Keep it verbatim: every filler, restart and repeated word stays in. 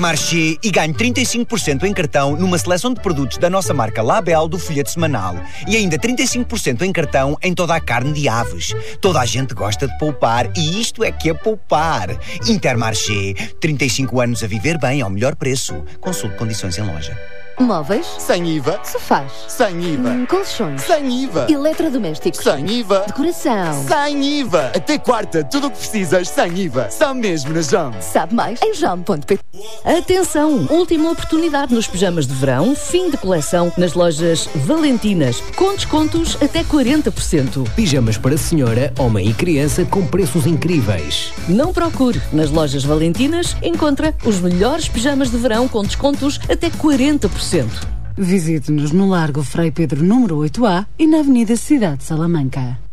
Marché e ganhe trinta e cinco por cento em cartão numa seleção de produtos da nossa marca Label do folheto semanal. E ainda trinta e cinco por cento em cartão em toda a carne de aves. Toda a gente gosta de poupar e isto é que é poupar. Intermarché, trinta e cinco anos a viver bem ao melhor preço. Consulte condições em loja. Móveis? Sem I V A. Sofás? Sem I V A. Hum, colchões? Sem I V A. Eletrodomésticos? Sem I V A. Decoração? Sem I V A. Até quarta, tudo o que precisas sem I V A. Só mesmo na Jam. Sabe mais em jam ponto pt. Atenção! Última oportunidade nos pijamas de verão, fim de coleção nas lojas Valentinas, com descontos até quarenta por cento. Pijamas para senhora, homem e criança com preços incríveis. Não procure. Nas lojas Valentinas encontra os melhores pijamas de verão com descontos até quarenta por cento. Visite-nos no Largo Frei Pedro número oito A e na Avenida Cidade de Salamanca.